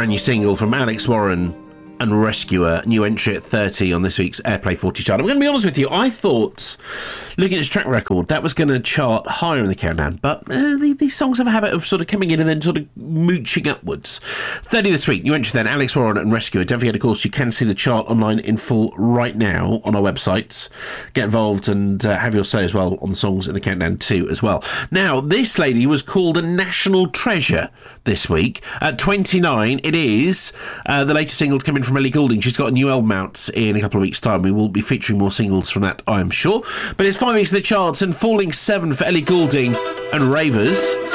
brand new single from Alex Warren and Rescuer, new entry at 30 on this week's Airplay 40 chart. I'm going to be honest with you, I thought, looking at his track record, that was going to chart higher in the countdown, but these songs have a habit of sort of coming in and then sort of mooching upwards. 30 this week, new entry then, Alex Warren and Rescuer. Don't forget, of course, you can see the chart online in full right now on our websites. Get involved and have your say as well on the songs in the countdown too as well. Now, this lady was called a national treasure this week. At 29, it is the latest single to come in from Ellie Goulding. She's got a new album out in a couple of weeks' time. We will be featuring more singles from that, I'm sure. But it's 5 weeks in the charts and falling 7 for Ellie Goulding and Ravers.